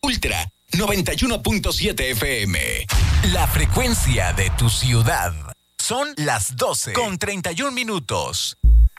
Ultra 91.7 FM. La frecuencia de tu ciudad. Son las 12:31.